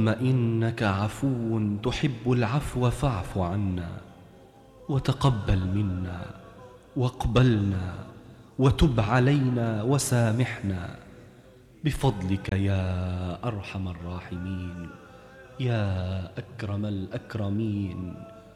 اللهم إنك عفو تحب العفو فاعف عنا، وتقبل منا، واقبلنا، وتب علينا، وسامحنا بفضلك يا أرحم الراحمين، يا أكرم الأكرمين،